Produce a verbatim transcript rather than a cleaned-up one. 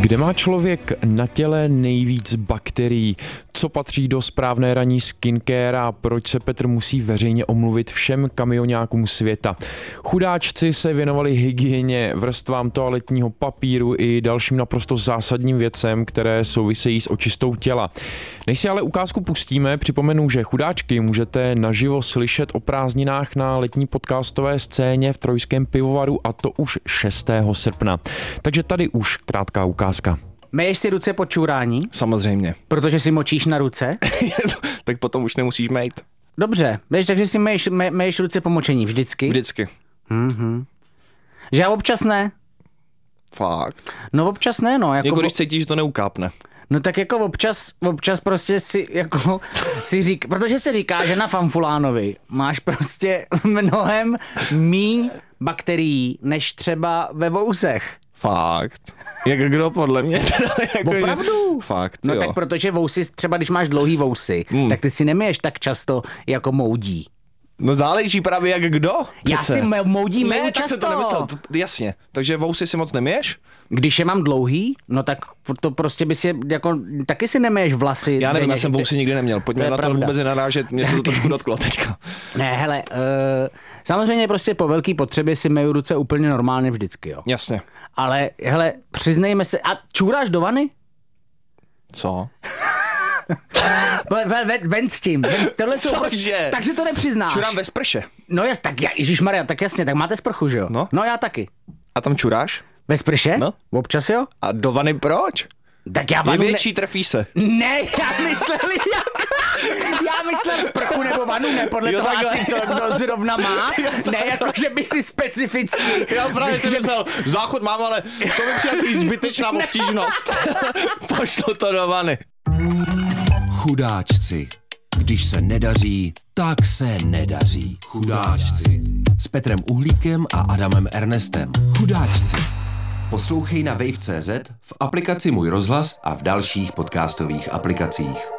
Kde má člověk na těle nejvíc bakterií? Co patří do správné ranní skincare a proč se Petr musí veřejně omluvit všem kamioňákům světa? Chudáčci se věnovali hygieně, vrstvám toaletního papíru i dalším naprosto zásadním věcem, které souvisejí s očistou těla. Než si ale ukázku pustíme, připomenu, že chudáčky můžete naživo slyšet o prázdninách na letní podcastové scéně v Trojském pivovaru, a to už šestého srpna. Takže tady už krátká ukázka. Meješ si ruce po čurání? Samozřejmě. Protože si močíš na ruce? Tak potom už nemusíš mejt. Dobře, víš, takže si meješ, me, meješ ruce po močení vždycky? Vždycky. Mhm. Že já občas ne? Fakt. No občas ne, no. Jako jako když vo... cítíš, že to neukápne. No tak jako občas, občas prostě si jako si řík, protože se říká, že na Fanfulánovi máš prostě mnohem míň bakterií, než třeba ve vousech. Fakt. Jak kdo podle mě? jako Opravdu? Že... Fakt, No jo. tak protože vousy, třeba když máš dlouhý vousy, hmm. tak ty si nemiješ tak často jako moudí. No záleží právě jak kdo. Já Přece. si moudí ne, meju tak často. jsem to nemyslel, jasně. Takže vousy si moc nemiješ? Když je mám dlouhý, no tak to prostě by si, jako, taky si nemiješ vlasy. Já nevím, denně, já jsem vousy nikdy neměl. Pojďme to na to pravda. vůbec nenarážet, mě se to trošku dotklo teďka. Ne, hele, uh, samozřejmě prostě po velký potřebě si meju ruce úplně normálně vždycky, jo. Jasně. Ale, hele, přiznejme se, a čůráš do vany? Co? Ven, ven, ven s tím, ven, tohle jsou, Cože? takže to nepřiznáš. Čurám ve sprše. No jas, tak já, ježišmarja, tak jasně, tak máte sprchu, že jo? No. No já taky. A tam čuráš? Ve sprše? No. Občas jo? A do vany proč? Tak já Je vanu větší, trefí se. Ne... ne, já myslel, jak... Já myslel sprchu nebo vanu, ne podle Jo, toho takhle. asi, co kdo zrovna má. Ne, jako že by si specificky... Já právě jsem myslel, záchod mám, ale to mi přijde zbytečná obtížnost. Pošlu to do vany. Chudáčci. Když se nedaří, tak se nedaří. Chudáčci. S Petrem Uhlíkem a Adamem Ernestem. Chudáčci. Poslouchej na wave tečka cé zet, v aplikaci Můj rozhlas a v dalších podcastových aplikacích.